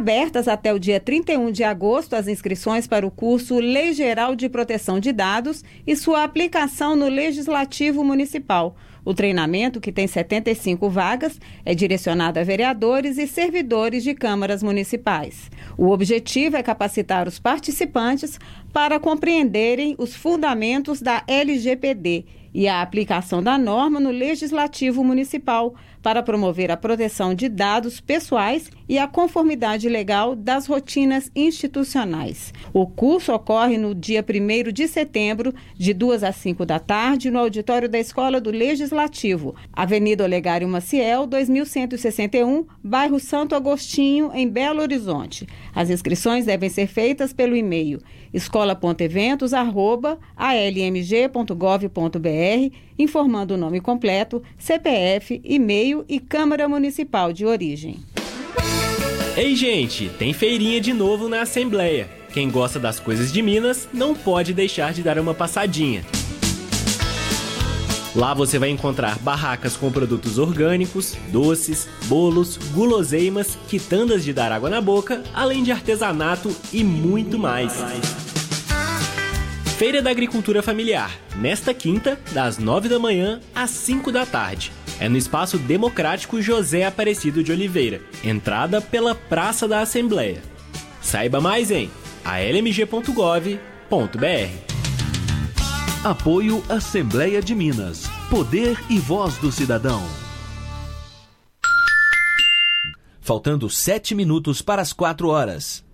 abertas até o dia 31 de agosto as inscrições para o curso Lei Geral de Proteção de Dados e sua aplicação no Legislativo Municipal. O treinamento, que tem 75 vagas, é direcionado a vereadores e servidores de câmaras municipais. O objetivo é capacitar os participantes para compreenderem os fundamentos da LGPD e a aplicação da norma no Legislativo Municipal para promover a proteção de dados pessoais e a conformidade legal das rotinas institucionais. O curso ocorre no dia 1º de setembro, de 2 às 5 da tarde, no auditório da Escola do Legislativo, Avenida Olegário Maciel, 2161, bairro Santo Agostinho, em Belo Horizonte. As inscrições devem ser feitas pelo e-mail escola.eventos@almg.gov.br, informando o nome completo, CPF, e-mail e Câmara Municipal de origem. Ei, gente, tem feirinha de novo na Assembleia. Quem gosta das coisas de Minas não pode deixar de dar uma passadinha. Lá você vai encontrar barracas com produtos orgânicos, doces, bolos, guloseimas, quitandas de dar água na boca, além de artesanato e muito mais. Feira da Agricultura Familiar, nesta quinta, das 9 da manhã às 5 da tarde. É no Espaço Democrático José Aparecido de Oliveira, entrada pela Praça da Assembleia. Saiba mais em almg.gov.br. Apoio Assembleia de Minas. Poder e voz do cidadão. Faltando 7 minutos para as 4 horas.